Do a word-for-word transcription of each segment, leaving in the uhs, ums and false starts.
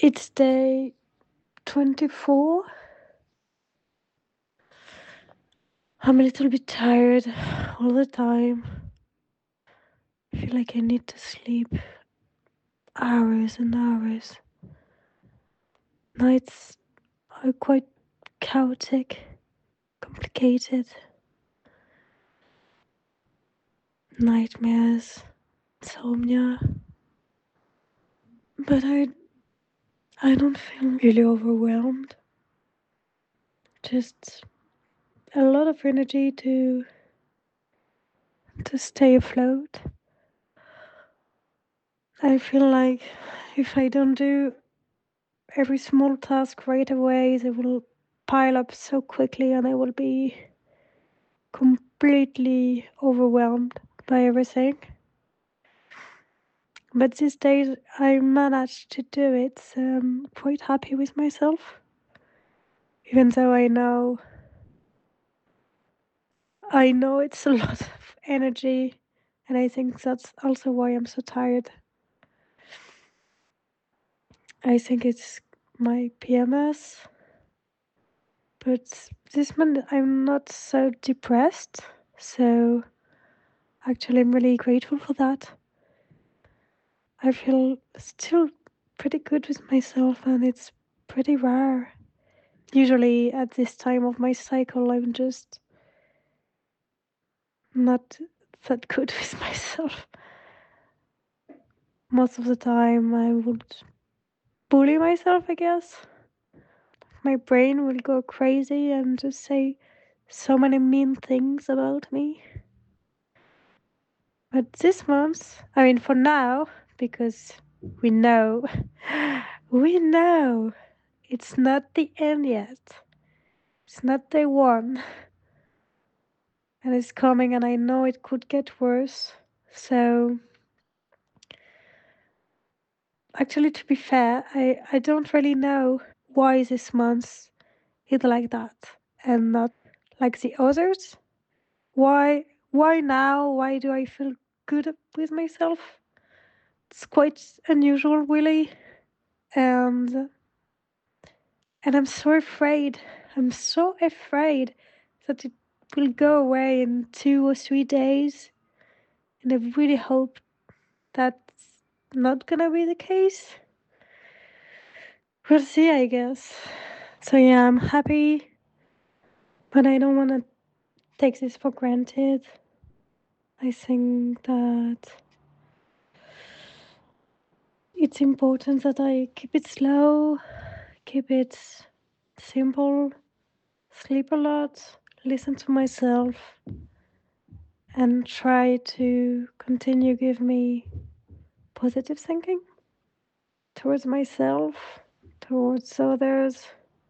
It's day twenty-four. I'm a little bit tired all the time. I feel like I need to sleep hours and hours. Nights are quite chaotic, complicated. Nightmares, insomnia. But I I don't feel really overwhelmed. Just a lot of energy to to stay afloat. I feel like if I don't do every small task right away, they will pile up so quickly and I will be completely overwhelmed by everything. But these days I managed to do it, so I'm quite happy with myself. Even though I know I know it's a lot of energy, and I think that's also why I'm so tired. I think it's my P M S, but this month I'm not so depressed, so actually I'm really grateful for that. I feel still pretty good with myself, and it's pretty rare. Usually at this time of my cycle, I'm just not that good with myself. Most of the time, I would bully myself, I guess. My brain will go crazy and just say so many mean things about me. But this month, I mean, for now, because we know, we know it's not the end yet. It's not day one. And it's coming, and I know it could get worse. So, actually, to be fair, I, I don't really know why this month is like that and not like the others. Why why now? Why do I feel good with myself? It's quite unusual, really. And and I'm so afraid. I'm so afraid that it will go away in two or three days. And I really hope that's not gonna be the case. We'll see, I guess. So yeah, I'm happy, but I don't wanna take this for granted. I think that it's important that I keep it slow, keep it simple, sleep a lot, listen to myself, and try to continue give me positive thinking towards myself, towards others,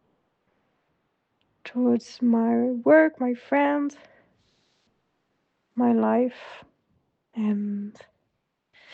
towards my work, my friends, my life, and